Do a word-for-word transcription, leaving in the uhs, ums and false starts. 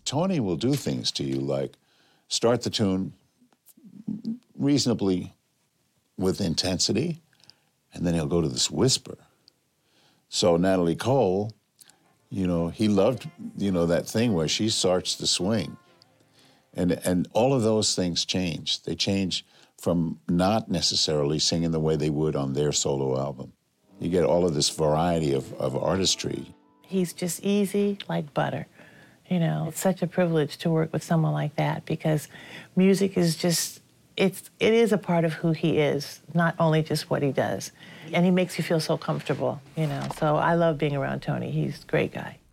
Tony will do things to you like start the tune reasonably with intensity, and then he'll go to this whisper. So Natalie Cole, you know, he loved, you know, that thing where she starts to swing. And, and all of those things change. They change from not necessarily singing the way they would on their solo album. You get all of this variety of, of artistry. He's just easy like butter. You know, it's such a privilege to work with someone like that because music is just, it's, it is a part of who he is, not only just what he does. And he makes you feel so comfortable, you know. So I love being around Tony. He's a great guy.